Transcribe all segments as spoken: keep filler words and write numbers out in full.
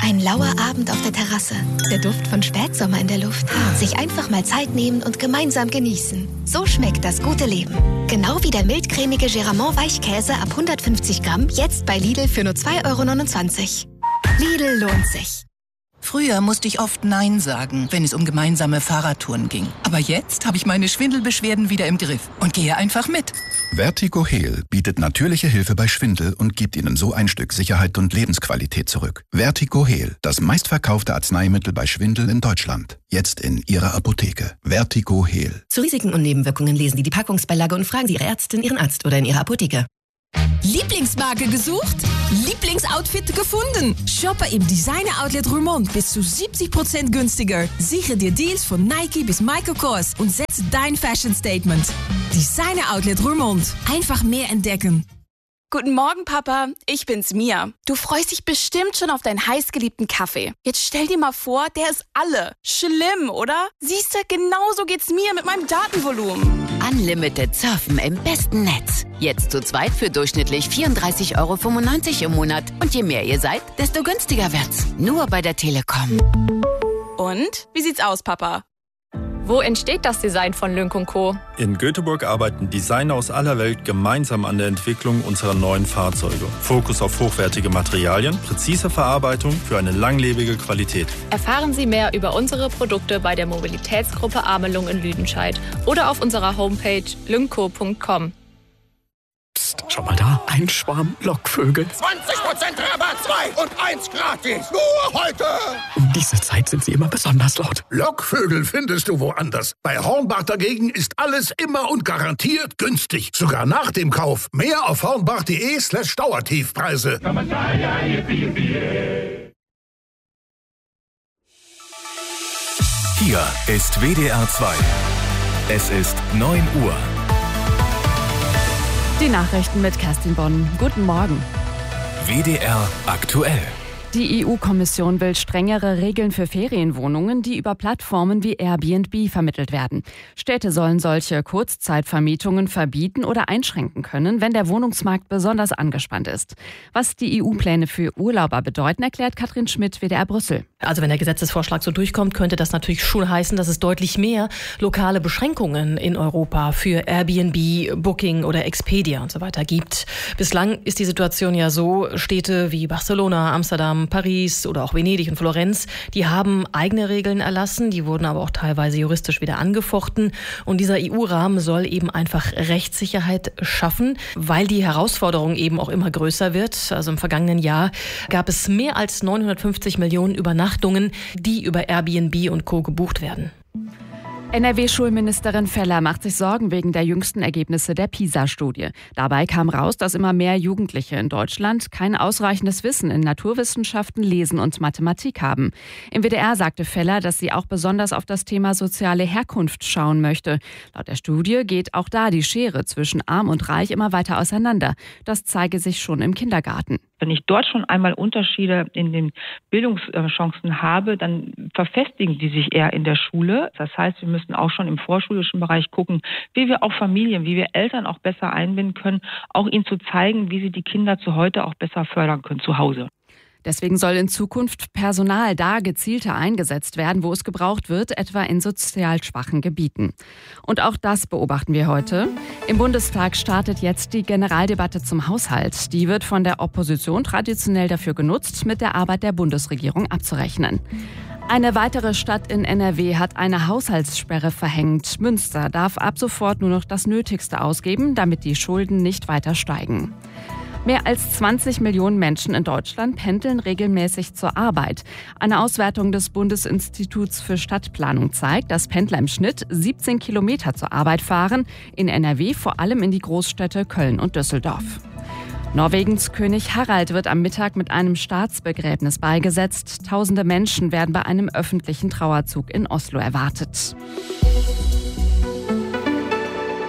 Ein lauer Abend auf der Terrasse. Der Duft von Spätsommer in der Luft. Sich einfach mal Zeit nehmen und gemeinsam genießen. So schmeckt das gute Leben. Genau wie der mildcremige Geramont Weichkäse ab hundertfünfzig Gramm. Jetzt bei Lidl für nur zwei Euro neunundzwanzig. Lidl lohnt sich. Früher musste ich oft Nein sagen, wenn es um gemeinsame Fahrradtouren ging. Aber jetzt habe ich meine Schwindelbeschwerden wieder im Griff und gehe einfach mit. Vertigo Heal bietet natürliche Hilfe bei Schwindel und gibt Ihnen so ein Stück Sicherheit und Lebensqualität zurück. Vertigo Heal, das meistverkaufte Arzneimittel bei Schwindel in Deutschland. Jetzt in Ihrer Apotheke. Vertigo Heal. Zu Risiken und Nebenwirkungen lesen Sie die Packungsbeilage und fragen Sie Ihre Ärztin, Ihren Arzt oder in Ihrer Apotheke. Lieblingsmarke gesucht? Lieblingsoutfit gefunden? Shoppe im Designer Outlet Roermond bis zu siebzig Prozent günstiger. Sichere dir Deals von Nike bis Michael Kors und setze dein Fashion Statement. Designer Outlet Roermond. Einfach mehr entdecken. Guten Morgen, Papa. Ich bin's, Mia. Du freust dich bestimmt schon auf deinen heißgeliebten Kaffee. Jetzt stell dir mal vor, der ist alle. Schlimm, oder? Siehst du, genauso geht's mir mit meinem Datenvolumen. Unlimited Surfen im besten Netz. Jetzt zu zweit für durchschnittlich vierunddreißig Euro fünfundneunzig im Monat. Und je mehr ihr seid, desto günstiger wird's. Nur bei der Telekom. Und? Wie sieht's aus, Papa? Wo entsteht das Design von Lynk und Co? In Göteborg arbeiten Designer aus aller Welt gemeinsam an der Entwicklung unserer neuen Fahrzeuge. Fokus auf hochwertige Materialien, präzise Verarbeitung für eine langlebige Qualität. Erfahren Sie mehr über unsere Produkte bei der Mobilitätsgruppe Amelung in Lüdenscheid oder auf unserer Homepage lynco punkt com. Psst, schau mal da, ein Schwarm Lockvögel. zwanzig Prozent Rabatt, zwei und eins gratis. Nur heute. Um diese Zeit sind sie immer besonders laut. Lockvögel findest du woanders. Bei Hornbach dagegen ist alles immer und garantiert günstig. Sogar nach dem Kauf. Mehr auf hornbach.de slash Dauertiefpreise. Hier ist W D R zwei. Es ist neun Uhr. Die Nachrichten mit Kerstin Bonn. Guten Morgen. W D R aktuell. Die E U-Kommission will strengere Regeln für Ferienwohnungen, die über Plattformen wie Airbnb vermittelt werden. Städte sollen solche Kurzzeitvermietungen verbieten oder einschränken können, wenn der Wohnungsmarkt besonders angespannt ist. Was die E U-Pläne für Urlauber bedeuten, erklärt Katrin Schmidt, W D R Brüssel. Also wenn der Gesetzesvorschlag so durchkommt, könnte das natürlich schon heißen, dass es deutlich mehr lokale Beschränkungen in Europa für Airbnb, Booking oder Expedia und so weiter gibt. Bislang ist die Situation ja so, Städte wie Barcelona, Amsterdam, Paris oder auch Venedig und Florenz, die haben eigene Regeln erlassen, die wurden aber auch teilweise juristisch wieder angefochten. Und dieser E U-Rahmen soll eben einfach Rechtssicherheit schaffen, weil die Herausforderung eben auch immer größer wird. Also im vergangenen Jahr gab es mehr als neunhundertfünfzig Millionen Übernachtungen, die über Airbnb und Co. gebucht werden. N R W-Schulministerin Feller macht sich Sorgen wegen der jüngsten Ergebnisse der PISA-Studie. Dabei kam raus, dass immer mehr Jugendliche in Deutschland kein ausreichendes Wissen in Naturwissenschaften, Lesen und Mathematik haben. Im W D R sagte Feller, dass sie auch besonders auf das Thema soziale Herkunft schauen möchte. Laut der Studie geht auch da die Schere zwischen Arm und Reich immer weiter auseinander. Das zeige sich schon im Kindergarten. Wenn ich dort schon einmal Unterschiede in den Bildungschancen habe, dann verfestigen die sich eher in der Schule. Das heißt, wir müssen auch schon im vorschulischen Bereich gucken, wie wir auch Familien, wie wir Eltern auch besser einbinden können, auch ihnen zu zeigen, wie sie die Kinder zu heute auch besser fördern können zu Hause. Deswegen soll in Zukunft Personal da gezielter eingesetzt werden, wo es gebraucht wird, etwa in sozial schwachen Gebieten. Und auch das beobachten wir heute. Im Bundestag startet jetzt die Generaldebatte zum Haushalt. Die wird von der Opposition traditionell dafür genutzt, mit der Arbeit der Bundesregierung abzurechnen. Eine weitere Stadt in N R W hat eine Haushaltssperre verhängt. Münster darf ab sofort nur noch das Nötigste ausgeben, damit die Schulden nicht weiter steigen. Mehr als zwanzig Millionen Menschen in Deutschland pendeln regelmäßig zur Arbeit. Eine Auswertung des Bundesinstituts für Stadtplanung zeigt, dass Pendler im Schnitt siebzehn Kilometer zur Arbeit fahren. In N R W vor allem in die Großstädte Köln und Düsseldorf. Norwegens König Harald wird am Mittag mit einem Staatsbegräbnis beigesetzt. Tausende Menschen werden bei einem öffentlichen Trauerzug in Oslo erwartet.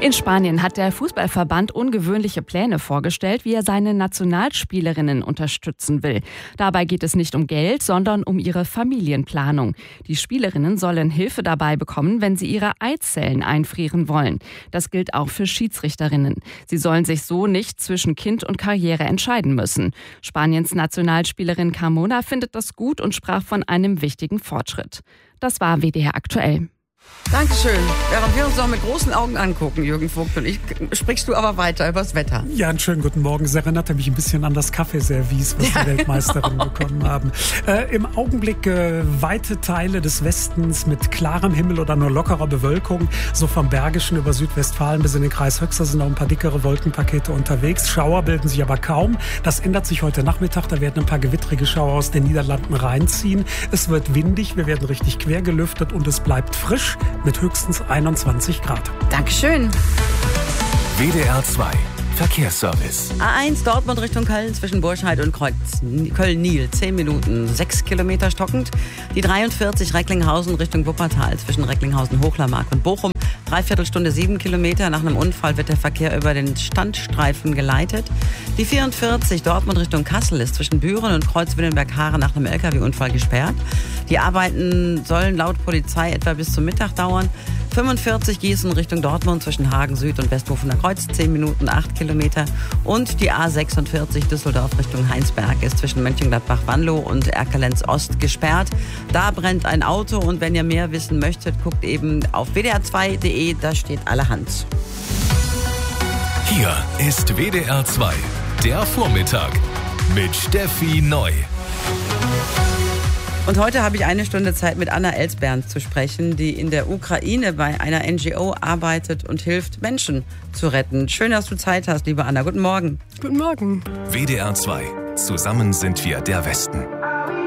In Spanien hat der Fußballverband ungewöhnliche Pläne vorgestellt, wie er seine Nationalspielerinnen unterstützen will. Dabei geht es nicht um Geld, sondern um ihre Familienplanung. Die Spielerinnen sollen Hilfe dabei bekommen, wenn sie ihre Eizellen einfrieren wollen. Das gilt auch für Schiedsrichterinnen. Sie sollen sich so nicht zwischen Kind und Karriere entscheiden müssen. Spaniens Nationalspielerin Carmona findet das gut und sprach von einem wichtigen Fortschritt. Das war W D R aktuell. Dankeschön. Während wir uns noch mit großen Augen angucken, Jürgen Vogt und ich, sprichst du aber weiter übers Wetter. Ja, einen schönen guten Morgen. Es erinnerte mich ein bisschen an das Kaffeeservice, was die Weltmeisterinnen bekommen haben. Äh, Im Augenblick äh, weite Teile des Westens mit klarem Himmel oder nur lockerer Bewölkung. So vom Bergischen über Südwestfalen bis in den Kreis Höxter sind noch ein paar dickere Wolkenpakete unterwegs. Schauer bilden sich aber kaum. Das ändert sich heute Nachmittag. Da werden ein paar gewittrige Schauer aus den Niederlanden reinziehen. Es wird windig, wir werden richtig quer gelüftet und es bleibt frisch mit höchstens einundzwanzig Grad. Dankeschön. W D R zwei Verkehrsservice. A eins Dortmund Richtung Köln zwischen Burscheid und Kreuz Köln-Niel. zehn Minuten, sechs Kilometer stockend. Die dreiundvierzig Recklinghausen Richtung Wuppertal zwischen Recklinghausen-Hochlermark und Bochum. Dreiviertelstunde, sieben Kilometer. Nach einem Unfall wird der Verkehr über den Standstreifen geleitet. Die vierundvierzig Dortmund Richtung Kassel ist zwischen Büren und Kreuz-Willenberg-Haare nach einem L K W-Unfall gesperrt. Die Arbeiten sollen laut Polizei etwa bis zum Mittag dauern. fünfundvierzig Gießen Richtung Dortmund zwischen Hagen Süd und Westhofener Kreuz, zehn Minuten, acht Kilometer. Und die A sechsundvierzig Düsseldorf Richtung Heinsberg ist zwischen Mönchengladbach-Wanlo und Erkelenz Ost gesperrt. Da brennt ein Auto und wenn ihr mehr wissen möchtet, guckt eben auf w d r zwei punkt d e, da steht allerhand. Hier ist W D R zwei, der Vormittag mit Steffi Neu. Und heute habe ich eine Stunde Zeit, mit Anna Elsbernd zu sprechen, die in der Ukraine bei einer N G O arbeitet und hilft, Menschen zu retten. Schön, dass du Zeit hast, liebe Anna. Guten Morgen. Guten Morgen. W D R zwei. Zusammen sind wir der Westen.